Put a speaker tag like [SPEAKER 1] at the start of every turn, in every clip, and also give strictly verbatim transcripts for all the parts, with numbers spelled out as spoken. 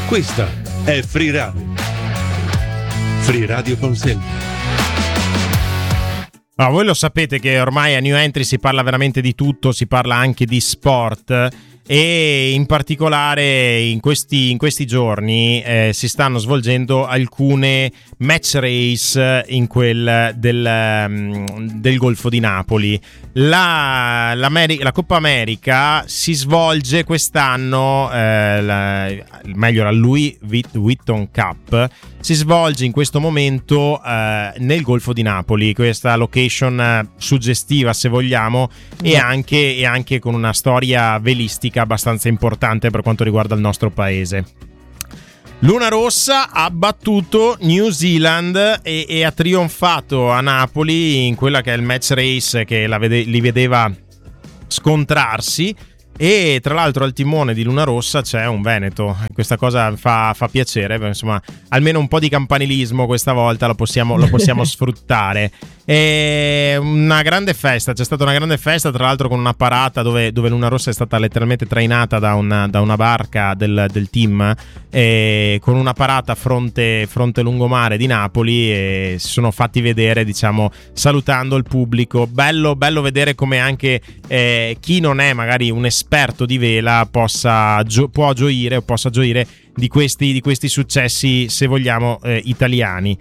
[SPEAKER 1] Questa è Free Radio. Free Radio Consente.
[SPEAKER 2] Ma voi lo sapete che ormai a New Entry si parla veramente di tutto, si parla anche di sport. E in particolare in questi, in questi giorni eh, si stanno svolgendo alcune match race in quel del, um, del Golfo di Napoli. La, la Coppa America si svolge quest'anno, eh, la, meglio la Louis Vuitton Cup, si svolge in questo momento eh, nel Golfo di Napoli, questa location eh, suggestiva se vogliamo, no. e, anche, e anche con una storia velistica abbastanza importante per quanto riguarda il nostro paese. Luna Rossa ha battuto New Zealand e, e ha trionfato a Napoli in quella che è il match race che la vede, li vedeva scontrarsi. E tra l'altro al timone di Luna Rossa c'è un veneto. Questa cosa fa, fa piacere, insomma, almeno un po' di campanilismo questa volta lo possiamo, lo possiamo sfruttare. E una grande festa, c'è stata una grande festa, tra l'altro con una parata dove, dove Luna Rossa è stata letteralmente trainata da una, da una barca del, del team, e con una parata fronte, fronte lungomare di Napoli, e si sono fatti vedere, diciamo, salutando il pubblico. Bello, bello vedere come anche eh, chi non è magari un esperto di vela possa gio- può gioire o possa gioire di questi, di questi successi, se vogliamo, eh, italiani.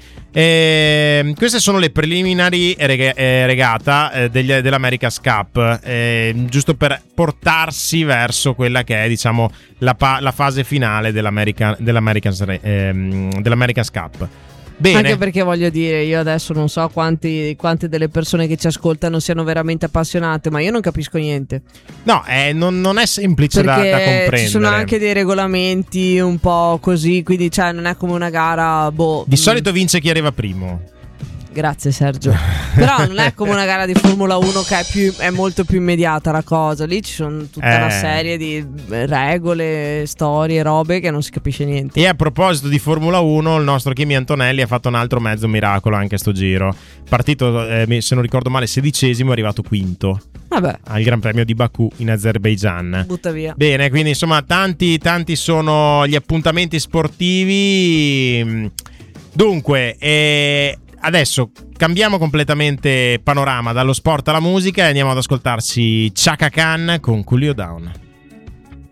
[SPEAKER 2] E queste sono le preliminari reg- eh, regata eh, degli, dell'America's Cup, eh, giusto per portarsi verso quella che è, diciamo, la, pa- la fase finale dell'America- dell'America's, eh, dell'America's Cup. Bene.
[SPEAKER 3] Anche perché voglio dire, io adesso non so quanti, quante delle persone che ci ascoltano siano veramente appassionate, ma io non capisco niente.
[SPEAKER 2] No, eh, non, non è semplice da, da comprendere.
[SPEAKER 3] Ci sono anche dei regolamenti un po' così, quindi cioè non è come una gara, boh.
[SPEAKER 2] Di solito vince chi arriva primo.
[SPEAKER 3] Grazie Sergio. Però non è come una gara di Formula uno che è, più, è molto più immediata la cosa. Lì ci sono tutta
[SPEAKER 2] eh.
[SPEAKER 3] una serie di regole, storie, robe che non si capisce niente.
[SPEAKER 2] E a proposito di Formula uno, il nostro Kimi Antonelli ha fatto un altro mezzo miracolo anche a sto giro. Partito, eh, se non ricordo male, sedicesimo, è arrivato quinto.
[SPEAKER 3] Vabbè.
[SPEAKER 2] Al Gran Premio di Baku in Azerbaijan.
[SPEAKER 3] Butta via.
[SPEAKER 2] Bene, quindi insomma tanti tanti sono gli appuntamenti sportivi. Dunque, eh, adesso cambiamo completamente panorama dallo sport alla musica e andiamo ad ascoltarci Chaka Khan con Cool You Down.